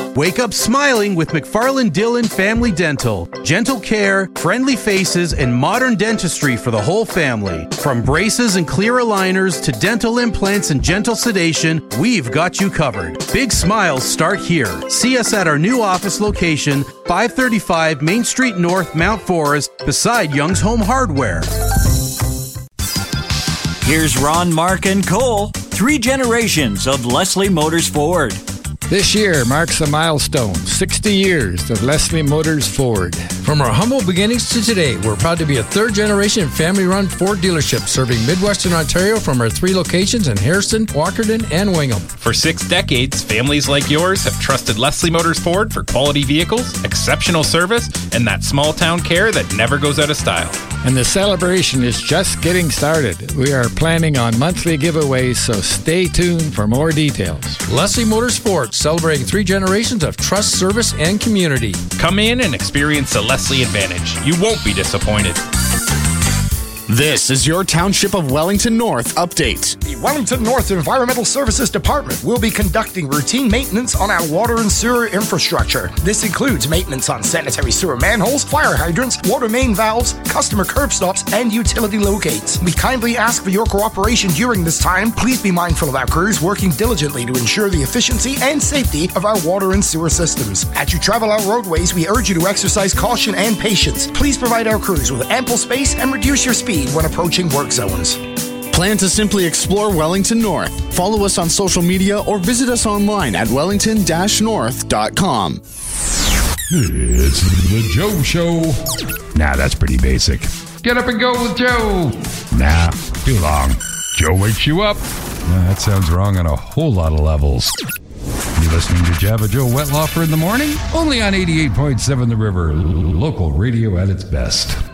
Wake up smiling with McFarland Dillon Family Dental. Gentle care, friendly faces, and modern dentistry for the whole family. From braces and clear aligners to dental implants and gentle sedation, we've got you covered. Big smiles start here. See us at our new office location, 535 Main Street North, Mount Forest, beside Young's Home Hardware. Here's Ron, Mark, and Cole. 3 generations of Leslie Motors Ford. This year marks a milestone, 60 years of Leslie Motors Ford. From our humble beginnings to today, we're proud to be a 3rd-generation family-run Ford dealership serving Midwestern Ontario from our 3 locations in Harrison, Walkerton, and Wingham. For 6 decades, families like yours have trusted Leslie Motors Ford for quality vehicles, exceptional service, and that small-town care that never goes out of style. And the celebration is just getting started. We are planning on monthly giveaways, so stay tuned for more details. Leslie Motors Ford, celebrating 3 generations of trust, service, and community. Come in and experience the Leslie advantage. You won't be disappointed. This is your Township of Wellington North update. The Wellington North Environmental Services Department will be conducting routine maintenance on our water and sewer infrastructure. This includes maintenance on sanitary sewer manholes, fire hydrants, water main valves, customer curb stops, and utility locates. We kindly ask for your cooperation during this time. Please be mindful of our crews working diligently to ensure the efficiency and safety of our water and sewer systems. As you travel our roadways, we urge you to exercise caution and patience. Please provide our crews with ample space and reduce your speed when approaching work zones. Plan to simply explore Wellington North. Follow us on social media or visit us online at wellington-north.com. It's the Joe Show. Nah, that's pretty basic. Get up and go with Joe. Nah, too long. Joe wakes you up. That sounds wrong on a whole lot of levels. You're listening to Java Joe Wettlaufer in the morning? Only on 88.7 The River, local radio at its best.